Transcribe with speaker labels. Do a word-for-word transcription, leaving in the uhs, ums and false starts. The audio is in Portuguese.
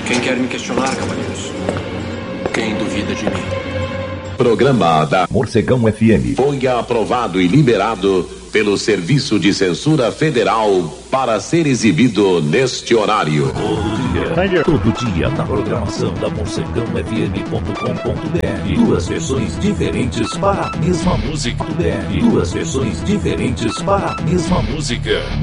Speaker 1: Quem quer me questionar, cavalheiros? Quem duvida de mim?
Speaker 2: Programa da
Speaker 3: Morcegão F M
Speaker 2: foi aprovado e liberado pelo Serviço de Censura Federal para ser exibido neste horário.
Speaker 3: Todo dia, todo dia na programação da morcegão f m ponto com ponto b r. Duas versões diferentes para a mesma música. Duas versões diferentes para a mesma música.